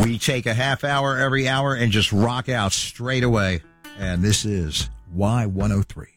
We take a half hour every hour and just rock out straight away. And this is Y103.